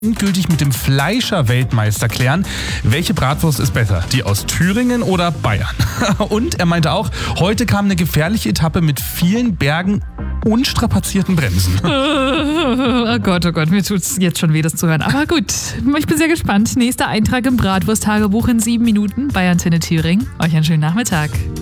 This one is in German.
endgültig mit dem Fleischer-Weltmeister klären, welche Bratwurst ist besser, die aus Thüringen oder Bayern. Und er meinte auch, heute kam eine gefährliche Etappe mit vielen Bergen und strapazierten Bremsen. Oh Gott, mir tut's jetzt schon weh, das zu hören. Aber gut, ich bin sehr gespannt. Nächster Eintrag im Bratwurst-Tagebuch in 7 Minuten bei Antenne Thüringen. Euch einen schönen Nachmittag.